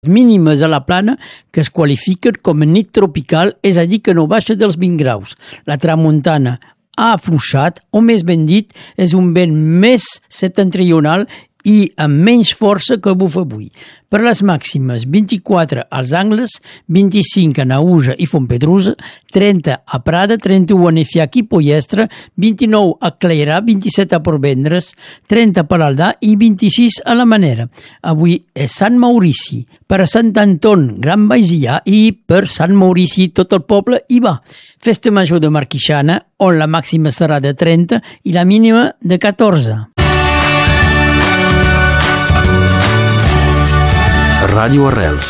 mínimes a la plana que es qualifiquen com a nit tropical, és a dir, que no baixa dels 20 graus. La tramuntana ha afluixat, o més ben dit, és un vent més septentrional i amb menys força que bufa avui. Per les màximes, 24 als Angles, 25 a Naúja i Fontpedrusa, 30 a Prada, 31 a Nefiac i Pollestre, 29 a Clairà, 27 a Portvendres, 30 per Aldà i 26 a la Manera. Avui és Sant Maurici, per a Sant Anton, Gran Baixillà, i per Sant Maurici tot el poble hi va. Festa Major de Marquixana, on la màxima serà de 30 i la mínima de 14. Ràdio Arrels.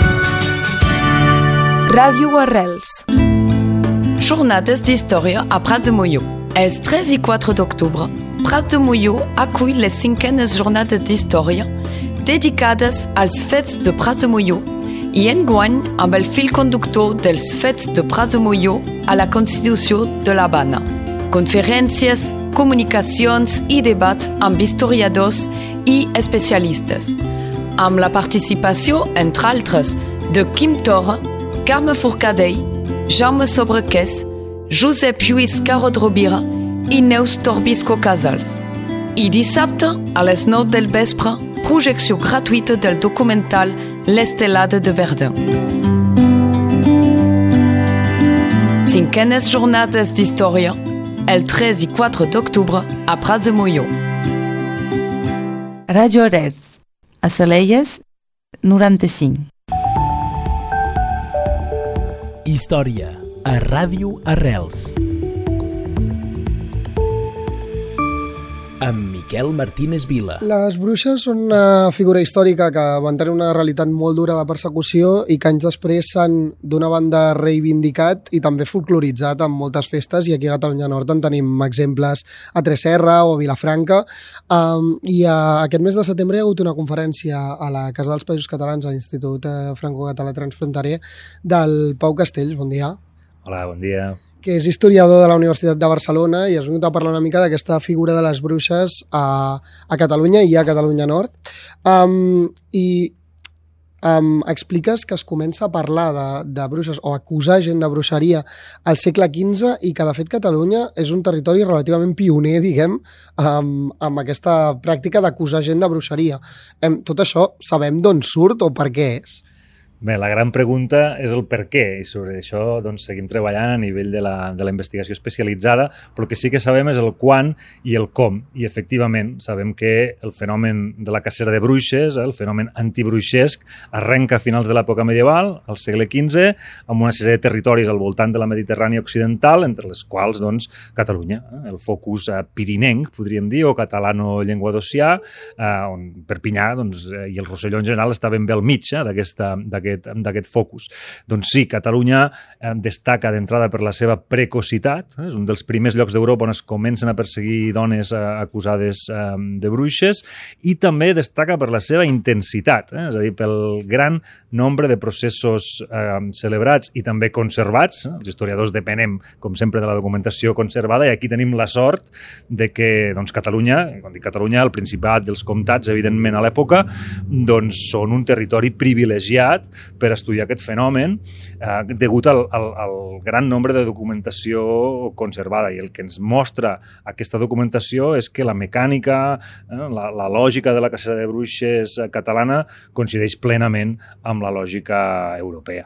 Ràdio Arrels. Jornades d'història a Prats de Molló. Els 3 i 4 d'octubre, Prats de Molló acull les 5enes jornades d'història dedicades als fets de Prats de Molló i enguany amb el fil conductor dels fets de Prats de Molló a la Constitució de l'Havana. Conferències, comunicacions i debat amb historiadors i especialistes, amb la participació, entre altres, de Quim Torra, Carme Forcadell, Jaume Sobrequès, Josep Lluís Carod-Rovira i Neus Torbisco Casals. I dissabte, a les 9 del vespre, projecció gratuïta del documental L'Estelada de Verdun. 5enes jornades d'història, el 3 i 4 d'octubre a Prats de Molló. Ràdio Arrels. A Salelles, 95. Història a Ràdio Arrels. Amb Miquel Martínez Vila. Les bruixes són una figura històrica que van tenir una realitat molt dura de persecució i que anys després s'han d'una banda reivindicat i també folcloritzat en moltes festes, i aquí a Catalunya Nord en tenim exemples a Tresserra o a Vilafranca. I aquest mes de setembre hi ha hagut una conferència a la Casa dels Països Catalans, a l'Institut Franco-Català Transfronterer, del Pau Castells. Bon dia. Hola, bon dia. Que és historiador de la Universitat de Barcelona i has vingut a parlar una mica d'aquesta figura de les bruixes a Catalunya i a Catalunya Nord. Expliques que es comença a parlar de bruixes o acusar gent de bruixeria al segle XV i que, de fet, Catalunya és un territori relativament pioner, diguem, amb aquesta pràctica d'acusar gent de bruixeria. Tot això sabem d'on surt o per què és? Bé, la gran pregunta és el per què, i sobre això doncs, seguim treballant a nivell de la investigació especialitzada, però el que sí que sabem és el quan i el com, i efectivament sabem que el fenomen de la cacera de bruixes, el fenomen antibruixesc, arrenca a finals de l'època medieval, al segle XV, amb una sèrie de territoris al voltant de la Mediterrània occidental, entre les quals doncs, Catalunya, el focus pirinenc, podríem dir, o catalano-llenguadocià, on Perpinyà doncs, i el Rosselló en general estaven bé al mig d'aquest focus. Doncs sí, Catalunya destaca d'entrada per la seva precocitat, és un dels primers llocs d'Europa on es comencen a perseguir dones acusades de bruixes, i també destaca per la seva intensitat, és a dir, pel gran nombre de processos celebrats i també conservats. Els historiadors depenem, com sempre, de la documentació conservada, i aquí tenim la sort de que doncs, Catalunya, quan dic Catalunya, el Principat dels Comtats, evidentment, a l'època, doncs són un territori privilegiat per estudiar aquest fenomen degut al gran nombre de documentació conservada, i el que ens mostra aquesta documentació és que la mecànica, la lògica de la cacera de bruixes catalana coincideix plenament amb la lògica europea.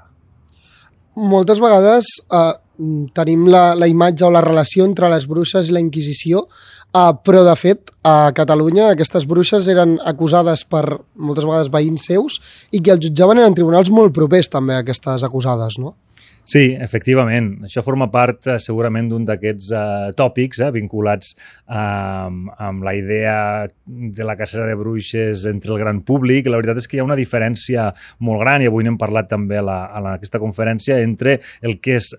Moltes vegades tenim la imatge o la relació entre les bruixes i la Inquisició, però de fet a Catalunya aquestes bruixes eren acusades per moltes vegades veïns seus i que els jutjaven eren tribunals molt propers també a aquestes acusades, no? Sí, efectivament. Això forma part segurament d'un d'aquests tòpics vinculats amb la idea de la cacera de bruixes entre el gran públic. La veritat és que hi ha una diferència molt gran, i avui n'hem parlat també a aquesta conferència, entre el que és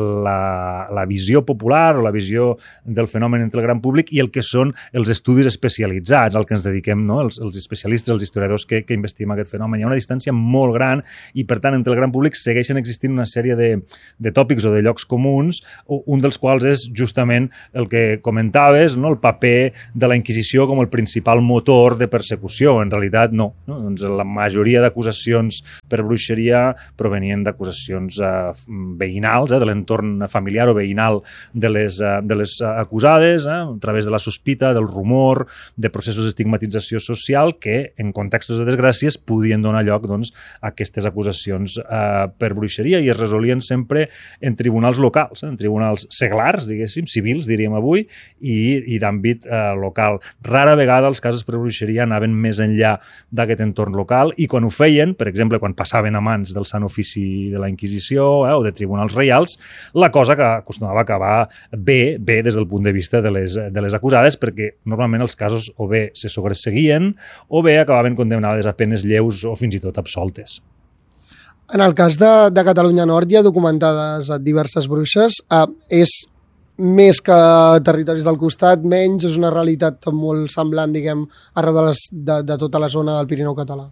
la visió popular o la visió del fenomen entre el gran públic i el que són els estudis especialitzats al que ens dediquem, no? Els especialistes, els historiadors que investiguem aquest fenomen. Hi ha una distància molt gran i, per tant, entre el gran públic segueixen existint una sèrie de de tòpics o de llocs comuns, un dels quals és justament el que comentaves, no? El paper de la Inquisició com el principal motor de persecució. En realitat no. Doncs la majoria d'acusacions per bruixeria provenien d'acusacions veïnals, de l'entorn familiar o veïnal de les acusades, a través de la sospita, del rumor, de processos d'estigmatització social que, en contextos de desgràcies, podien donar lloc doncs, a aquestes acusacions per bruixeria, i es resolien sempre en tribunals locals, en tribunals seglars, diguéssim, civils, diríem avui, i d'àmbit local. Rara vegada els casos per bruixeria anaven més enllà d'aquest entorn local, i quan ho feien, per exemple, quan passaven a mans del Sant Ofici de la Inquisició o de tribunals reials, la cosa que acostumava a acabar bé des del punt de vista de les acusades, perquè normalment els casos o bé se sobreseguien o bé acabaven condemnades a penes lleus o fins i tot absoltes. En el cas de Catalunya Nord hi ha documentades diverses bruixes. És més que territoris del costat, menys, és una realitat molt semblant, diguem, arreu de tota la zona del Pirineu català.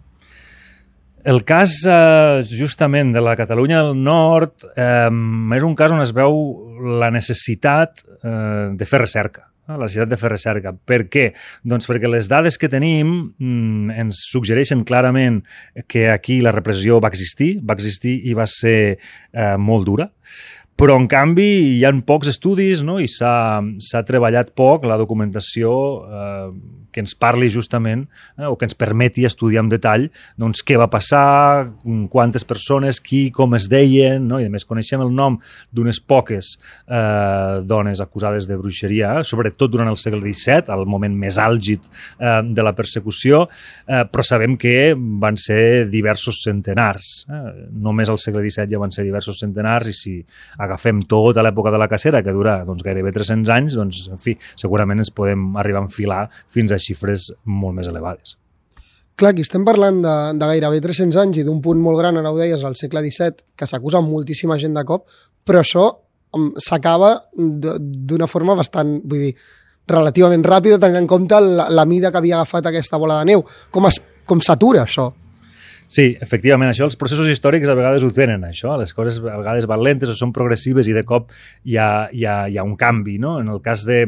El cas, justament, de la Catalunya del Nord és un cas on es veu la necessitat de fer recerca. La necessitat de fer recerca. Per què? Doncs perquè les dades que tenim ens suggereixen clarament que aquí la repressió va existir i va ser molt dura, però en canvi hi ha pocs estudis, no? I s'ha treballat poc la documentació que ens parli justament o que ens permeti estudiar en detall doncs, què va passar, quantes persones, qui, com es deien, no? I a més coneixem el nom d'unes poques dones acusades de bruixeria, sobretot durant el segle XVII, al moment més àlgid de la persecució, però sabem que van ser diversos centenars. Només al segle XVII ja van ser diversos centenars, i si agafem tota l'època de la cacera, que dura doncs, gairebé 300 anys, doncs, en fi, segurament ens podem arribar a enfilar fins a xifres molt més elevades. Clar, aquí estem parlant de gairebé 300 anys i d'un punt molt gran, ara ho deies, al segle XVII, que s'acusa moltíssima gent de cop, però això s'acaba d'una forma bastant, vull dir, relativament ràpida, tenint en compte la mida que havia agafat aquesta bola de neu. Com s'atura això? Sí, efectivament, això, els processos històrics a vegades ho tenen, això, les coses a vegades van lentes o són progressives i de cop hi ha un canvi, no? En el cas de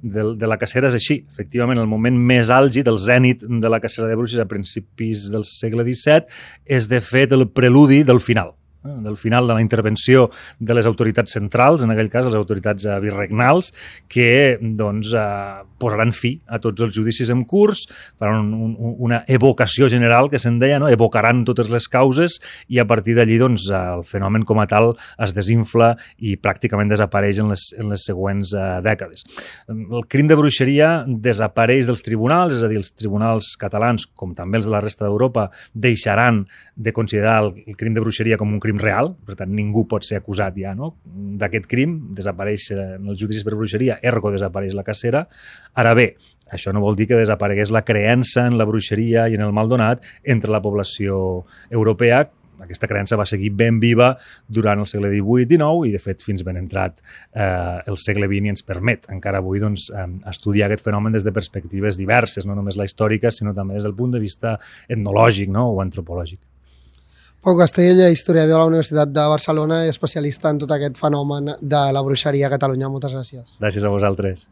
la cacera és així, efectivament, el moment més àlgid, el zènit de la cacera de bruixes a principis del segle XVII és de fet el preludi del final de la intervenció de les autoritats centrals, en aquell cas les autoritats virregnals, que doncs, posaran fi a tots els judicis en curs, faran una evocació general, que se'n deia, no? Evocaran totes les causes, i a partir d'allí doncs, el fenomen com a tal es desinfla i pràcticament desapareix en les següents dècades. El crim de bruixeria desapareix dels tribunals, és a dir, els tribunals catalans, com també els de la resta d'Europa, deixaran de considerar el crim de bruixeria com un crim real, per tant ningú pot ser acusat ja, no? D'aquest crim, desapareix en els judicis per bruixeria, ergo desapareix la cacera. Ara bé, això no vol dir que desaparegués la creença en la bruixeria i en el mal donat entre la població europea. Aquesta creença va seguir ben viva durant el segle XVIII-XIX i, de fet, fins ben entrat el segle XX, i ens permet encara avui doncs, estudiar aquest fenomen des de perspectives diverses, no només la històrica, sinó també des del punt de vista etnològic, no? O antropològic. Pau Castell, historiador a la Universitat de Barcelona i especialista en tot aquest fenomen de la bruixeria a Catalunya. Moltes gràcies. Gràcies a vosaltres.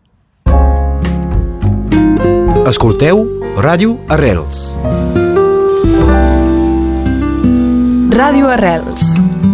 Escolteu Ràdio Arrels. Ràdio Arrels.